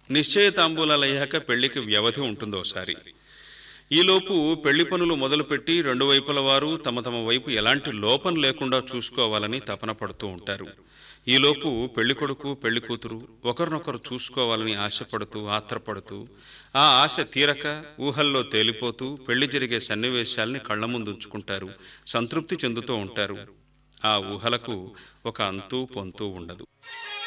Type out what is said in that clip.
నిశ్చయ తాంబూలాలయ్యాక పెళ్లికి వ్యవధి ఉంటుందోసారి. ఈలోపు పెళ్లి పనులు మొదలుపెట్టి రెండు వైపుల వారు తమ తమ వైపు ఎలాంటి లోపం లేకుండా చూసుకోవాలని తపన పడుతూ ఉంటారు. ఈలోపు పెళ్లికొడుకు పెళ్లికూతురు ఒకరినొకరు చూసుకోవాలని ఆశపడుతూ ఆత్రపడుతూ, ఆ ఆశ తీరక ఊహల్లో తేలిపోతూ పెళ్లి జరిగే సన్నివేశాల్ని కళ్ల ముందుంచుకుంటారు, సంతృప్తి చెందుతూ ఉంటారు. ఆ ఊహలకు ఒక అంతూ పొంతూ ఉండదు.